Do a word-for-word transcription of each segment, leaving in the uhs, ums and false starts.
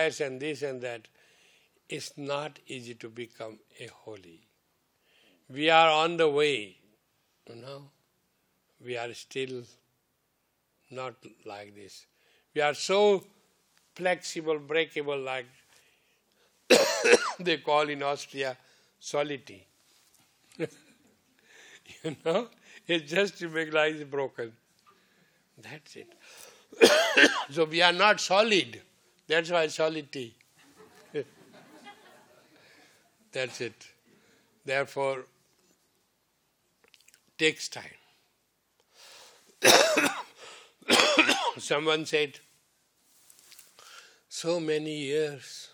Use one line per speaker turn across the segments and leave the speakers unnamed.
desires and this and that, it's not easy to become a holy. We are on the way, you know. We are still not like this. We are so flexible, breakable, like they call in Austria, solidity. You know, it's just to make life broken. That's it. So we are not solid. That's why solidity. That's it. Therefore, takes time. Someone said, so many years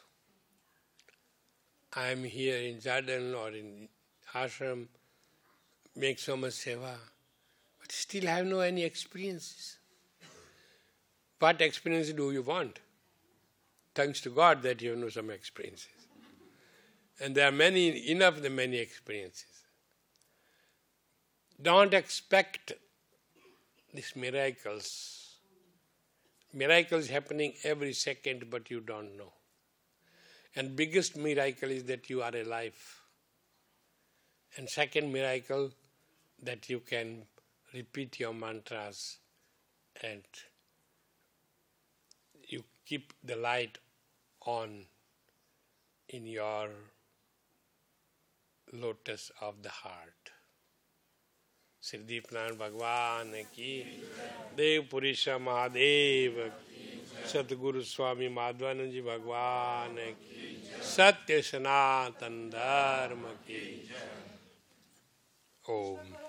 I am here in Jordan or in ashram, make so much seva, but still I have no any experiences. What experience do you want? Thanks to God that you know some experiences. And there are many, enough the many experiences. Don't expect these miracles. Miracles happening every second, but you don't know. And biggest miracle is that you are alive. And second miracle, that you can repeat your mantras and you keep the light on in your lotus of the heart. Sri Deepnand Bhagwan ki, Dev Purisha Mahadev ki, Satguru Swami Madhvanand Ji Bhagwan ki, Satya Sanatan Dharma ki. Om.